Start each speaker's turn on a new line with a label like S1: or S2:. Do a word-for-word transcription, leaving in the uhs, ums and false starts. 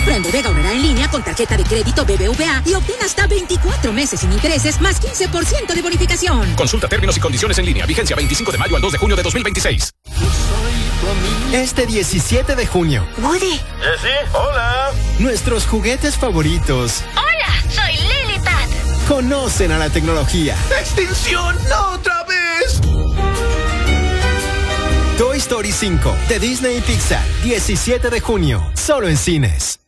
S1: Compra en Bodega Aurrerá en línea con tarjeta de crédito B B V A y obtén hasta veinticuatro meses sin intereses más quince por ciento de bonificación.
S2: Consulta términos y condiciones en línea. Vigencia veinticinco de mayo al dos de junio de dos mil veintiséis.
S3: Este diecisiete de junio.
S4: Woody.
S5: Jessie, hola.
S3: Nuestros juguetes favoritos.
S4: Hola, soy Lilipad.
S3: Conocen a la tecnología.
S5: ¡Extinción! ¡No otra vez!
S3: Toy Story cinco de Disney y Pixar. diecisiete de junio. Solo en cines.